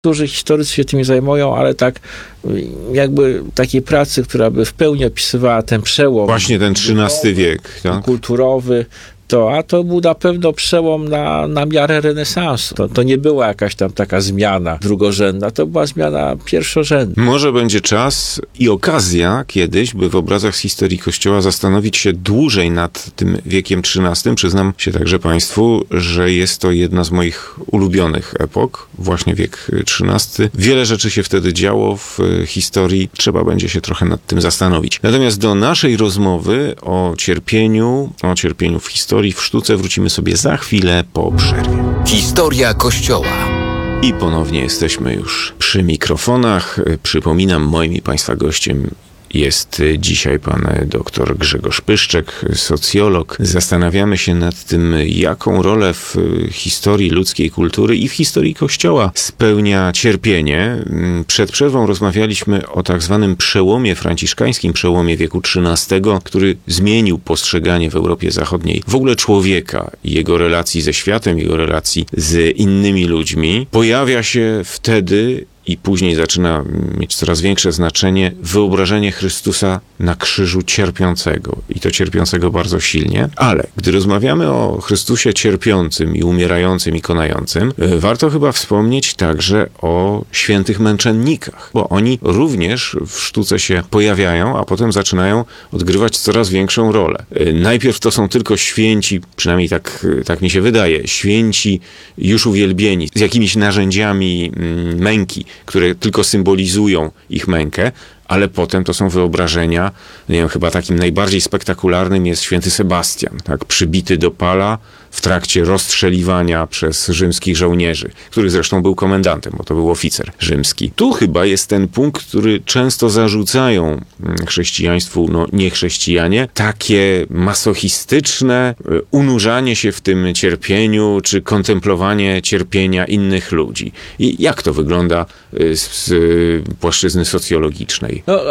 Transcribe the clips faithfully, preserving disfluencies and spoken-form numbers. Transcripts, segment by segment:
Niektórzy historycy się tym zajmują, ale tak jakby takiej pracy, która by w pełni opisywała ten przełom. Właśnie ten trzynasty wiek. Tak? Kulturowy. To, a to był na pewno przełom na, na miarę renesansu. To, to nie była jakaś tam taka zmiana drugorzędna, to była zmiana pierwszorzędna. Może będzie czas i okazja kiedyś, by w obrazach z historii Kościoła zastanowić się dłużej nad tym wiekiem trzynastym. Przyznam się także Państwu, że jest to jedna z moich ulubionych epok, właśnie wiek trzynasty. Wiele rzeczy się wtedy działo w historii, trzeba będzie się trochę nad tym zastanowić. Natomiast do naszej rozmowy o cierpieniu, o cierpieniu w historii, w sztuce wrócimy sobie za chwilę po przerwie. Historia Kościoła. I ponownie jesteśmy już przy mikrofonach. Przypominam, moim i Państwa gościem jest dzisiaj pan dr Grzegorz Pyszczek, socjolog. Zastanawiamy się nad tym, jaką rolę w historii ludzkiej kultury i w historii Kościoła spełnia cierpienie. Przed przerwą rozmawialiśmy o tak zwanym przełomie franciszkańskim, przełomie wieku trzynastego, który zmienił postrzeganie w Europie Zachodniej w ogóle człowieka, jego relacji ze światem, jego relacji z innymi ludźmi. Pojawia się wtedy i później zaczyna mieć coraz większe znaczenie wyobrażenie Chrystusa na krzyżu cierpiącego. I to cierpiącego bardzo silnie. Ale gdy rozmawiamy o Chrystusie cierpiącym i umierającym i konającym, warto chyba wspomnieć także o świętych męczennikach, bo oni również w sztuce się pojawiają, a potem zaczynają odgrywać coraz większą rolę. Najpierw to są tylko święci, przynajmniej tak, tak mi się wydaje, święci już uwielbieni, z jakimiś narzędziami męki, które tylko symbolizują ich mękę, ale potem to są wyobrażenia, nie wiem, chyba takim najbardziej spektakularnym jest święty Sebastian, tak, przybity do pala w trakcie rozstrzeliwania przez rzymskich żołnierzy, który zresztą był komendantem, bo to był oficer rzymski. Tu chyba jest ten punkt, który często zarzucają chrześcijaństwu, no nie chrześcijanie, takie masochistyczne unurzanie się w tym cierpieniu, czy kontemplowanie cierpienia innych ludzi. I jak to wygląda z, z płaszczyzny socjologicznej? No,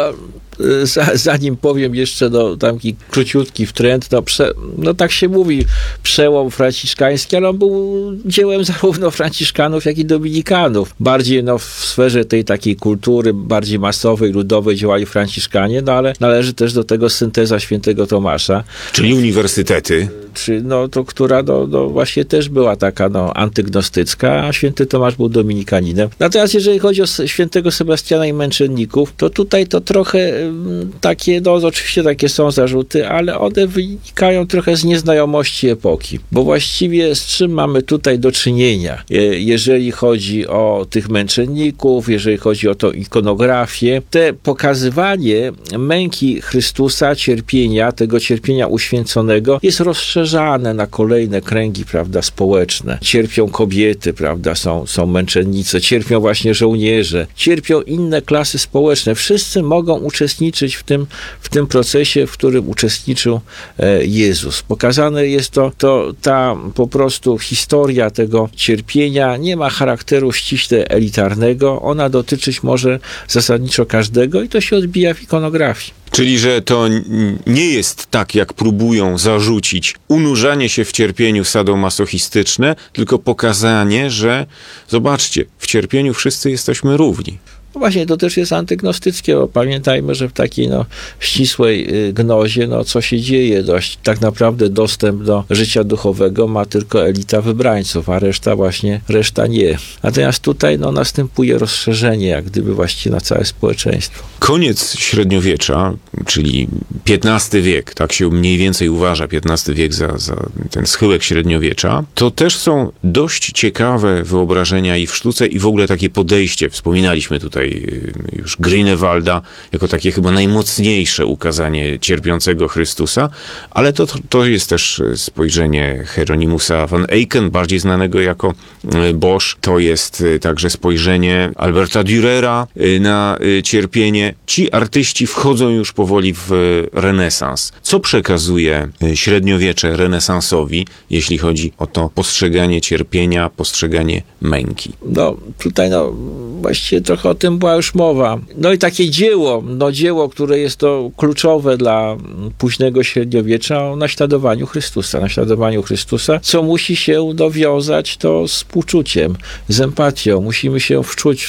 zanim powiem jeszcze no, taki króciutki wtręt, no, prze, no tak się mówi, przełom franciszkański, ale on był dziełem zarówno franciszkanów, jak i dominikanów. Bardziej no, w sferze tej takiej kultury, bardziej masowej, ludowej działali franciszkanie, no ale należy też do tego synteza świętego Tomasza. Czyli uniwersytety. Czy, no, to, która no, no, właśnie też była taka no, antygnostycka, a święty Tomasz był dominikaninem. Natomiast jeżeli chodzi o świętego Sebastiana i męczenników, to tutaj to trochę takie, no oczywiście takie są zarzuty, ale one wynikają trochę z nieznajomości epoki, bo właściwie z czym mamy tutaj do czynienia, jeżeli chodzi o tych męczenników, jeżeli chodzi o tą ikonografię, te pokazywanie męki Chrystusa, cierpienia, tego cierpienia uświęconego jest rozszerzane na kolejne kręgi, prawda, społeczne. Cierpią kobiety, prawda, są, są męczennice, cierpią właśnie żołnierze, cierpią inne klasy społeczne. Wszyscy mogą uczestniczyć w tym, w tym procesie, w którym uczestniczył e, Jezus. Pokazane jest to, to, ta po prostu historia tego cierpienia nie ma charakteru ściśle elitarnego, ona dotyczyć może zasadniczo każdego i to się odbija w ikonografii. Czyli, że to nie jest tak, jak próbują zarzucić, unurzanie się w cierpieniu sadomasochistyczne, tylko pokazanie, że zobaczcie, w cierpieniu wszyscy jesteśmy równi. No właśnie, to też jest antygnostyckie, bo pamiętajmy, że w takiej no, ścisłej gnozie, no co się dzieje, dość, tak naprawdę dostęp do życia duchowego ma tylko elita wybrańców, a reszta właśnie, reszta nie. Natomiast tutaj no, następuje rozszerzenie, jak gdyby właściwie na całe społeczeństwo. Koniec średniowiecza, czyli piętnasty wiek, tak się mniej więcej uważa, piętnasty wiek za, za ten schyłek średniowiecza, to też są dość ciekawe wyobrażenia i w sztuce, i w ogóle takie podejście. Wspominaliśmy tutaj już Grünewalda jako takie chyba najmocniejsze ukazanie cierpiącego Chrystusa, ale to, to jest też spojrzenie Hieronymusa van Eycken, bardziej znanego jako Bosch. To jest także spojrzenie Alberta Dürera na cierpienie. Ci artyści wchodzą już powoli w renesans. Co przekazuje średniowiecze renesansowi, jeśli chodzi o to postrzeganie cierpienia, postrzeganie męki? No, tutaj no, właściwie trochę o tym była już mowa. No i takie dzieło, no dzieło, które jest to kluczowe dla późnego średniowiecza o naśladowaniu Chrystusa, naśladowaniu Chrystusa, co musi się dowiązać to z współczuciem, z empatią. Musimy się wczuć